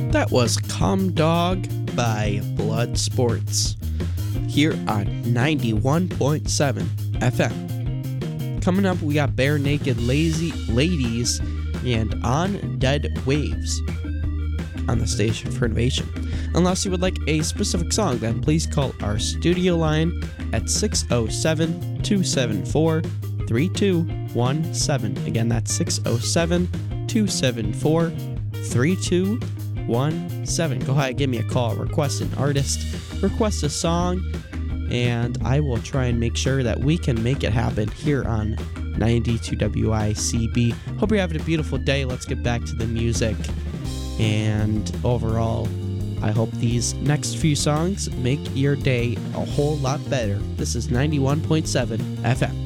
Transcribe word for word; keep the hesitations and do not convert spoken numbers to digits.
That was Come Dog by Blood Sports here on ninety-one point seven F M. Coming up, we got Bare Naked Lazy Ladies and On Dead Waves on the Station for Innovation. Unless you would like a specific song, then please call our studio line at six oh seven, two seven four, three two one seven. Again, that's six oh seven, two seven four, three two one seven. one seven. Go ahead, give me a call, request an artist, request a song, and I will try and make sure that we can make it happen here on ninety-two W I C B. Hope you're having a beautiful day. Let's get back to the music. And overall, I hope these next few songs make your day a whole lot better. This is ninety-one point seven F M.